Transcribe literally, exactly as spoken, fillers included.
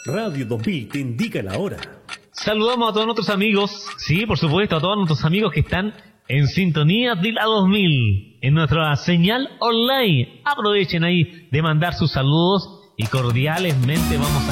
Radio dos mil te indica la hora. Saludamos a todos nuestros amigos, sí, por supuesto, a todos nuestros amigos que están en sintonía de la dos mil, en nuestra señal online. Aprovechen ahí de mandar sus saludos y cordialmente vamos a